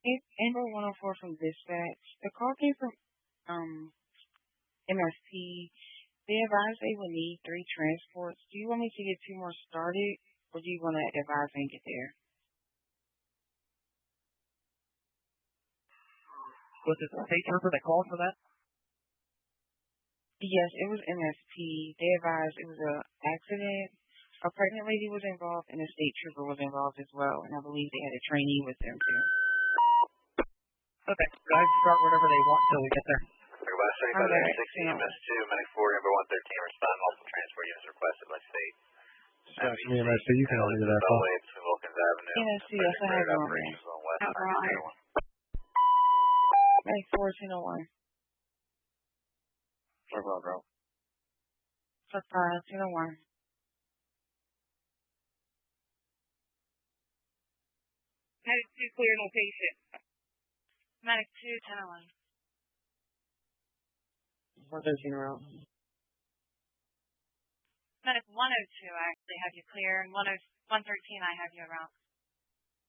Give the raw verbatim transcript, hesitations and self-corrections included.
It's Amber one oh four from Dispatch. The call came from um M S P. They advised they will need three transports. Do you want me to get two more started, or do you want to advise and get there? Was it the state trooper that called for that? Yes, it was M S P. They advised it was a accident. A pregnant lady was involved, and a state trooper was involved as well, and I believe they had a trainee with them too. Okay, guys, start whatever they want until we get there. West thirty-five sixty, M S two, Medic four, number one thirteen, respond, multiple transport units requested by state. Actually, M S two, you can only do that call. Between Wilkins Avenue. M S P, yes, I have one. Operations on West Outright. Medic four, ten oh one. For Road Road. For five, ten oh one. Medic two, clear, no patient. Medic two, ten oh one. one thirteen around. Medic one oh two, I actually have you clear, and one thirteen, I have you around.